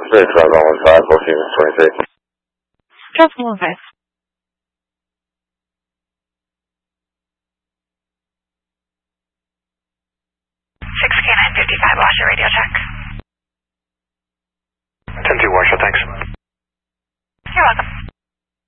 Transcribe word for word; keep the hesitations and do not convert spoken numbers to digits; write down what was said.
Six five one one five, both units twenty-three. Just one five. Six K nine fifty five, Washer radio check. Ten two Washer, thanks.